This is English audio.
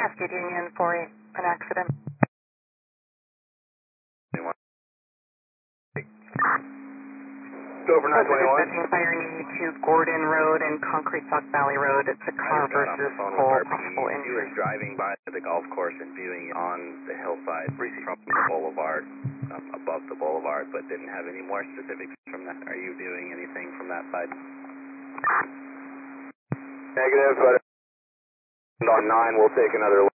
Cascade Union for an accident. Go for 921. Fire need to Gordon Road and Concrete Sock Valley Road. It's a car versus pole, possible He injury. was driving by the golf course and viewing it on the hillside from the boulevard, above the boulevard, but didn't have any more specifics from that. Are you viewing anything from that side? Negative, but on 9, we'll take another